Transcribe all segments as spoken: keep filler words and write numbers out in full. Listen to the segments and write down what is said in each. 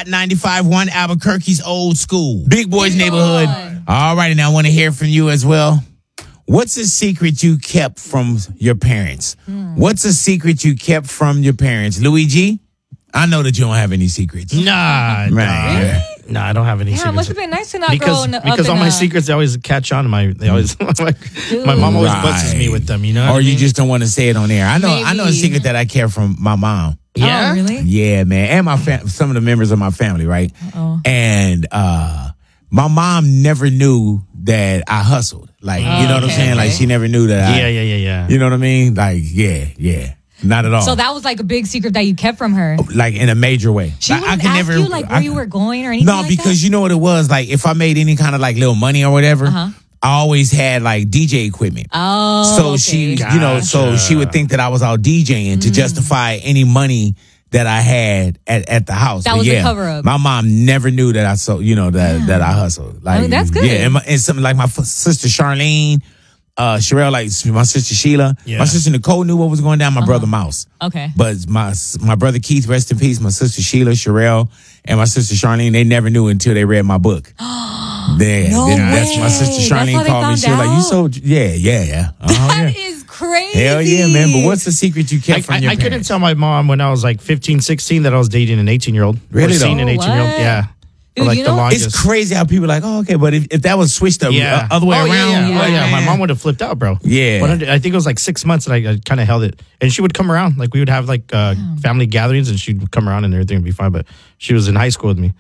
ninety-five point one Albuquerque's old school. Big Boys Big Neighborhood. Boy. All right, and I want to hear from you as well. What's a secret you kept from your parents? Hmm. What's a secret you kept from your parents? Luigi? I know that you don't have any secrets. Nah. Right. Nah. Really? Nah, I don't have any yeah, secrets. It must have been nice to not because, grow up Because all my a... secrets, they always catch on. My they always like, my mom always right. buzzes me with them, you know? Or you mean? Just don't want to say it on air. I know Maybe. I know a secret that I kept from my mom. Yeah? Oh, really? Yeah, man. And my fam- some of the members of my family, right? Uh-oh. And uh, my mom never knew that I hustled. Like, oh, you know what okay, I'm saying? Okay. Like, she never knew that yeah, I... Yeah, yeah, yeah, yeah. You know what I mean? Like, yeah, yeah. Not at all. So that was like a big secret that you kept from her. Like in a major way. She like, wouldn't I can ask never, you like where I, you were going or anything No, like because that? You know what it was? Like if I made any kind of like little money or whatever, uh-huh. I always had like D J equipment. Oh, So okay. she, Gotcha. you know, so she would think that I was out DJing mm. to justify any money that I had at, at the house. That but was yeah, a cover up. My mom never knew that I so you know that yeah. that I hustled. Like I mean, that's good. Yeah, and, my, and something like my f- sister Charlene. Uh, Sherelle, like my sister Sheila, yeah. my sister Nicole knew what was going down. My uh-huh. brother Mouse, okay, but my my brother Keith, rest in peace. My sister Sheila, Sherelle, and my sister Charlene, they never knew until they read my book. Then, no then way. that's my sister Charlene called me. She was like, "You so yeah, yeah, yeah." Uh-huh, that yeah. is crazy. Hell yeah, man! But what's the secret you kept I, from I, your I parents? couldn't tell my mom when I was like fifteen, sixteen that I was dating an eighteen year old. Really? Or seeing Oh, an eighteen year old. Yeah. Dude, like you the know, longest. It's crazy how people are like, oh, okay, but if, if that was switched up yeah. uh, other way oh, around, yeah, yeah. like, Oh, yeah. My man. mom would have flipped out, bro. Yeah, but I think it was like six months, and I, I kind of held it. And she would come around, like we would have like uh, family gatherings, and she'd come around, and everything would be fine. But she was in high school with me.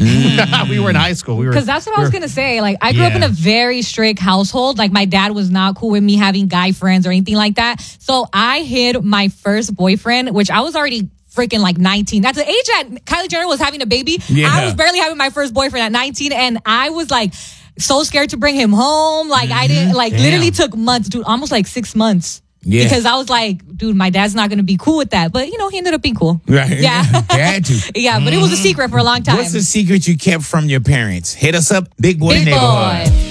Mm. we were in high school. We were because that's what we I was were, gonna say. Like I grew yeah. up in a very strict household. Like my dad was not cool with me having guy friends or anything like that. So I hid my first boyfriend, which I was already freaking like nineteen. That's the age that Kylie Jenner was having a baby. Yeah. I was barely having my first boyfriend at nineteen, and I was like so scared to bring him home. Like mm-hmm. I didn't like Damn. literally took months, dude, almost like six months. Yeah. Because I was like, dude, my dad's not going to be cool with that. But, you know, he ended up being cool. Right. Yeah. Had to. Yeah, but it was a secret for a long time. What's the secret you kept from your parents? Hit us up, Big Boy Big Neighborhood. Boy.